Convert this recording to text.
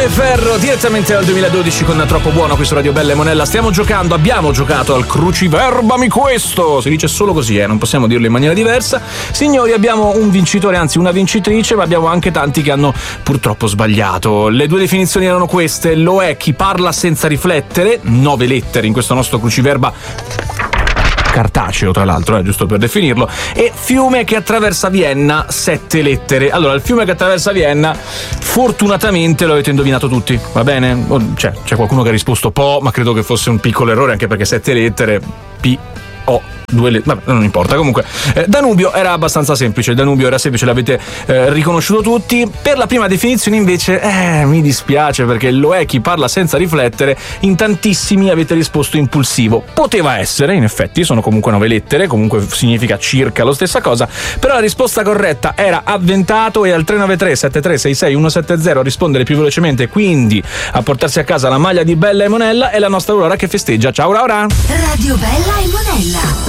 Ferro direttamente dal 2012 con Troppo Buono qui su Radio Bella e Monella. Abbiamo giocato al Cruciverbami questo, si dice solo così, non possiamo dirlo in maniera diversa. Signori, abbiamo un vincitore, anzi una vincitrice, ma abbiamo anche tanti che hanno purtroppo sbagliato. Le due definizioni erano queste: lo è chi parla senza riflettere, 9 lettere in questo nostro cruciverba cartaceo, tra l'altro, giusto per definirlo, e fiume che attraversa Vienna, 7 lettere. Allora, il fiume che attraversa Vienna, fortunatamente lo avete indovinato tutti, va bene? C'è qualcuno che ha risposto Po, ma credo che fosse un piccolo errore, anche perché 7 lettere, P-O, 2 lettere, vabbè, non importa. Comunque, Danubio era abbastanza semplice, l'avete riconosciuto tutti. Per la prima definizione invece, mi dispiace, perché lo è chi parla senza riflettere, in tantissimi avete risposto impulsivo. Poteva essere, in effetti, sono comunque 9 lettere, comunque significa circa la stessa cosa, però la risposta corretta era avventato, e al 393-7366-170 a rispondere più velocemente, quindi a portarsi a casa la maglia di Bella e Monella, è la nostra Aurora che festeggia. Ciao Aurora! Radio Bella e Monella.